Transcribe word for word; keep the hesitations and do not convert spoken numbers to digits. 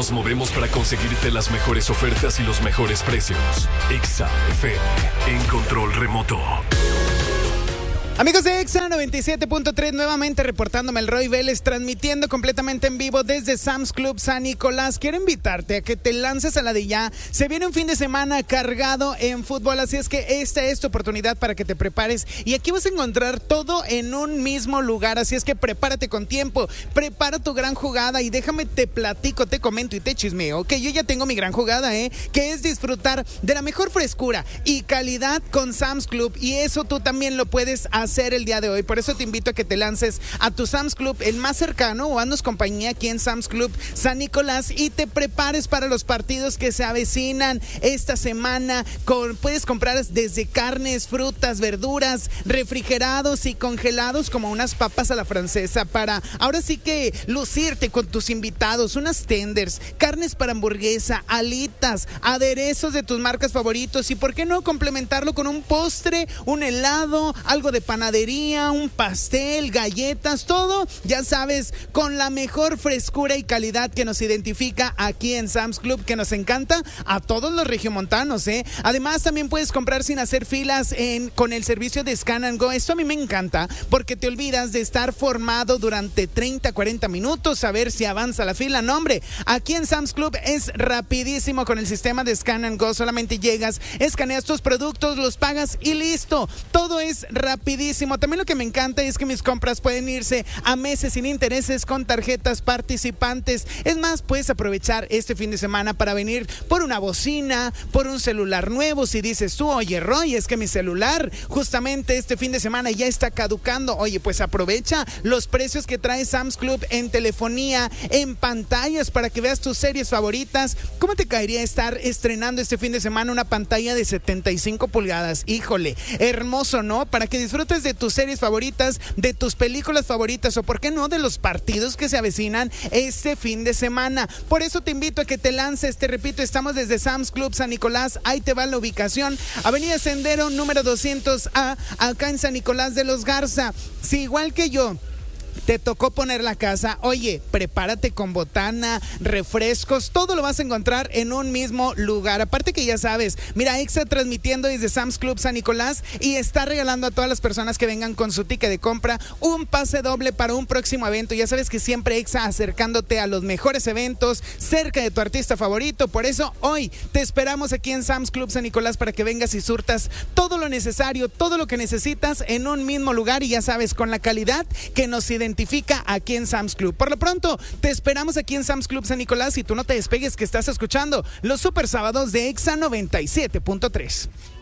nos movemos para conseguirte las mejores ofertas y los mejores precios. Exa F M, en control remoto. Amigos de Exa noventa y siete punto tres, nuevamente reportándome el Roy Vélez, transmitiendo completamente en vivo desde Sam's Club San Nicolás. Quiero invitarte a que te lances a la de ya. Se viene un fin de semana cargado en fútbol, así es que esta es tu oportunidad para que te prepares. Y aquí vas a encontrar todo en un mismo lugar, así es que prepárate con tiempo, prepara tu gran jugada y déjame te platico, te comento y te chismeo que yo ya tengo mi gran jugada, ¿eh? Que es disfrutar de la mejor frescura y calidad con Sam's Club, y eso tú también lo puedes hacer hacer el día de hoy. Por eso te invito a que te lances a tu Sam's Club, el más cercano, o haznos compañía aquí en Sam's Club San Nicolás, y te prepares para los partidos que se avecinan esta semana. Con, puedes comprar desde carnes, frutas, verduras, refrigerados y congelados, como unas papas a la francesa, para ahora sí que lucirte con tus invitados, unas tenders, carnes para hamburguesa, alitas, aderezos de tus marcas favoritos, y por qué no complementarlo con un postre, un helado, algo de panadería, un pastel, galletas, todo, ya sabes, con la mejor frescura y calidad que nos identifica aquí en Sam's Club, que nos encanta a todos los regiomontanos, ¿eh? Además, también puedes comprar sin hacer filas en, con el servicio de Scan and Go. Esto a mí me encanta, porque te olvidas de estar formado durante treinta, cuarenta minutos a ver si avanza la fila. No, hombre, aquí en Sam's Club es rapidísimo con el sistema de Scan and Go. Solamente llegas, escaneas tus productos, los pagas y listo. Todo es rapidísimo. También lo que me encanta es que mis compras pueden irse a meses sin intereses con tarjetas participantes. Es más, puedes aprovechar este fin de semana para venir por una bocina, por un celular nuevo. Si dices tú, oye Roy, es que mi celular justamente este fin de semana ya está caducando. Oye, pues aprovecha los precios que trae Sam's Club en telefonía, en pantallas, para que veas tus series favoritas. ¿Cómo te caería estar estrenando este fin de semana una pantalla de setenta y cinco pulgadas? Híjole, hermoso, ¿no? Para que disfrutes de tus series favoritas, de tus películas favoritas, o por qué no, de los partidos que se avecinan este fin de semana. Por eso te invito a que te lances. Te repito, estamos desde Sam's Club San Nicolás. Ahí te va la ubicación: Avenida Sendero número doscientos A, acá en San Nicolás de los Garza. Si igual que yo te tocó poner la casa, oye, prepárate con botana, refrescos, todo lo vas a encontrar en un mismo lugar. Aparte que ya sabes, mira, Exa transmitiendo desde Sam's Club San Nicolás, y está regalando a todas las personas que vengan con su ticket de compra un pase doble para un próximo evento. Ya sabes que siempre Exa acercándote a los mejores eventos cerca de tu artista favorito. Por eso hoy te esperamos aquí en Sam's Club San Nicolás para que vengas y surtas todo lo necesario, todo lo que necesitas en un mismo lugar, y ya sabes, con la calidad que nos identifica aquí en Sam's Club. Por lo pronto, te esperamos aquí en Sam's Club San Nicolás, y tú no te despegues, que estás escuchando los Super Sábados de Exa noventa y siete punto tres.